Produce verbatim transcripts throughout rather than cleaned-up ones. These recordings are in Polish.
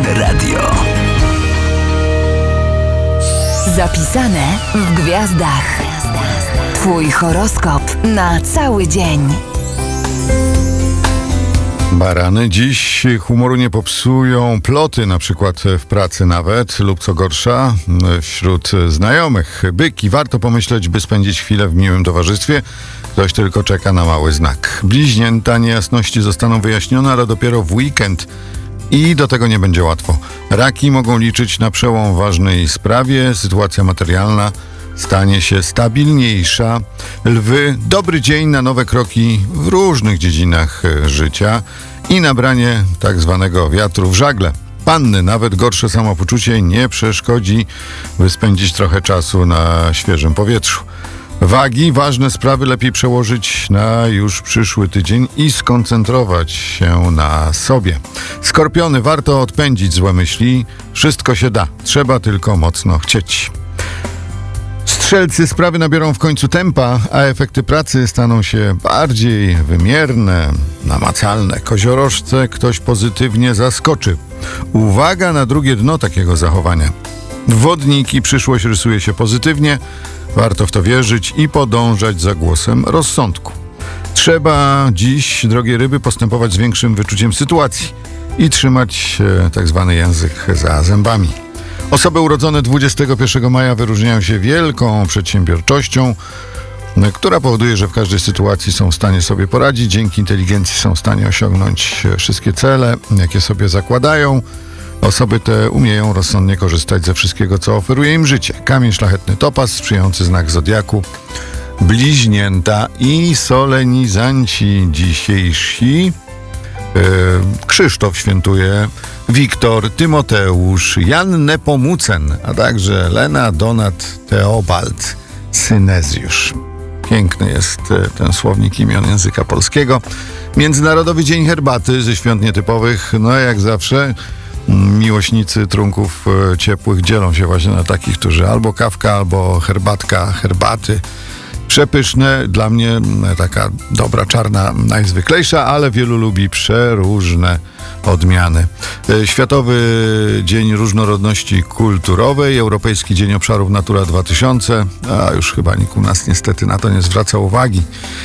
Radio. Zapisane w gwiazdach. Twój horoskop na cały dzień. Barany, dziś humoru nie popsują ploty, na przykład w pracy nawet, lub co gorsza, wśród znajomych. Byki, warto pomyśleć, by spędzić chwilę w miłym towarzystwie. Ktoś tylko czeka na mały znak. Bliźnięta, niejasności zostaną wyjaśnione, ale dopiero w weekend i do tego nie będzie łatwo. Raki mogą liczyć na przełom w ważnej sprawie. Sytuacja materialna stanie się stabilniejsza. Lwy, dobry dzień na nowe kroki w różnych dziedzinach życia i nabranie tak zwanego wiatru w żagle. Panny, nawet gorsze samopoczucie nie przeszkodzi, by spędzić trochę czasu na świeżym powietrzu. Wagi, ważne sprawy lepiej przełożyć na już przyszły tydzień i skoncentrować się na sobie. Skorpiony, warto odpędzić złe myśli. Wszystko się da, trzeba tylko mocno chcieć. Strzelcy, sprawy nabiorą w końcu tempa, a efekty pracy staną się bardziej wymierne, namacalne. Koziorożce, ktoś pozytywnie zaskoczy. Uwaga na drugie dno takiego zachowania. Wodniki, przyszłość rysuje się pozytywnie. Warto w to wierzyć i podążać za głosem rozsądku. Trzeba dziś, drogie ryby, postępować z większym wyczuciem sytuacji i trzymać e, tak zwany język za zębami. Osoby urodzone dwudziestego pierwszego maja wyróżniają się wielką przedsiębiorczością, która powoduje, że w każdej sytuacji są w stanie sobie poradzić. Dzięki inteligencji są w stanie osiągnąć wszystkie cele, jakie sobie zakładają. Osoby te umieją rozsądnie korzystać ze wszystkiego, co oferuje im życie. Kamień szlachetny topaz, sprzyjający znak zodiaku. Bliźnięta i solenizanci dzisiejsi. Yy, Krzysztof świętuje, Wiktor, Tymoteusz, Jan Nepomucen, a także Lena, Donat, Teobald, Synezjusz. Piękny jest ten słownik imion języka polskiego. Międzynarodowy Dzień Herbaty, ze świąt nietypowych, no jak zawsze miłośnicy trunków ciepłych dzielą się właśnie na takich, którzy albo kawka, albo herbatka, herbaty. Przepyszne, dla mnie taka dobra czarna najzwyklejsza, ale wielu lubi przeróżne odmiany. Światowy Dzień Różnorodności Kulturowej, Europejski Dzień Obszarów Natura dwa tysiące, a już chyba nikt u nas niestety na to nie zwraca uwagi.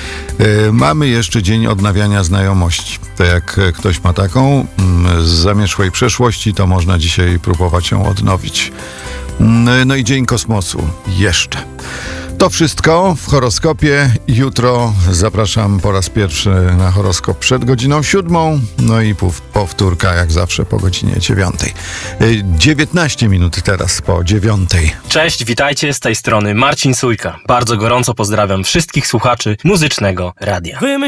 Mamy jeszcze Dzień Odnawiania Znajomości. To jak ktoś ma taką z zamieszłej przeszłości, to można dzisiaj próbować ją odnowić. No i Dzień Kosmosu jeszcze. To wszystko w horoskopie. Jutro zapraszam po raz pierwszy na horoskop przed godziną siódmą, no i powtórka jak zawsze po godzinie dziewiątej. dziewiętnaście minut teraz po dziewiątej. Cześć, witajcie, z tej strony Marcin Sujka. Bardzo gorąco pozdrawiam wszystkich słuchaczy Muzycznego Radia.